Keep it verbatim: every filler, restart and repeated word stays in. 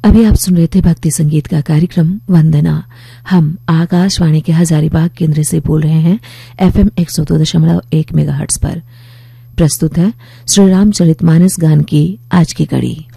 अभी आप सुन रहे थे भक्ति संगीत का कार्यक्रम वंदना। हम आकाशवाणी के हजारीबाग केंद्र से बोल रहे हैं एफएम एक सौ दो दशमलव एक मेगाहर्ट्ज पर। प्रस्तुत है श्री रामचरितमानस गान की आज की कड़ी।